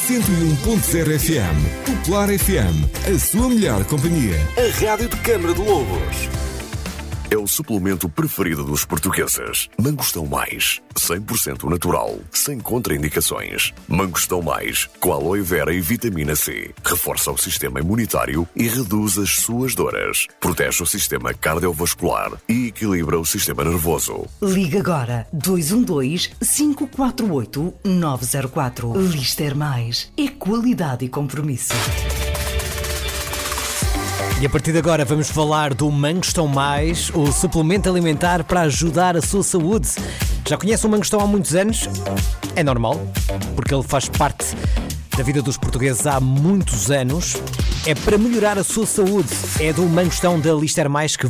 101.0 FM. Popular FM, a sua melhor companhia. A rádio de Câmara de Lobos. É o suplemento preferido dos portugueses. Mangostão Mais, 100% natural, sem contraindicações. Mangostão Mais, com aloe vera e vitamina C. Reforça o sistema imunitário e reduz as suas dores. Protege o sistema cardiovascular e equilibra o sistema nervoso. Liga agora 212-548-904. Lister Mais. É qualidade e compromisso. E a partir de agora vamos falar do Mangostão Mais, o suplemento alimentar para ajudar a sua saúde. Já conhece o Mangostão há muitos anos? É normal, porque ele faz parte da vida dos portugueses há muitos anos. É para melhorar a sua saúde. É do Mangostão da Lister Mais que